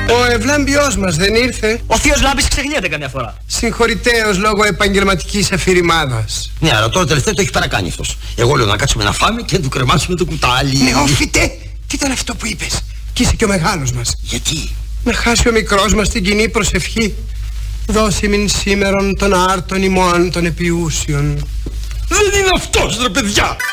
Ο Ευλάμπιος μας δεν ήρθε? Ο θείος Λάμπης ξεχνιέται καμιά φορά. Συγχωρητέως λόγω επαγγελματικής αφηρημάδας. Ναι, αλλά τώρα τελευταία το έχει παρακάνει αυτός. Εγώ λέω να κάτσουμε να φάμε και να του κρεμάσουμε το κουτάλι. Νεόφιτε, τι ήταν αυτό που είπες? Κι είσαι και ο μεγάλος μας. Γιατί? Να χάσει ο μικρός μας την κοινή προσευχή. Δώσει μην σήμερον των άρτων ημών των επιούσιων. Δεν είναι αυτός ρε παιδιά!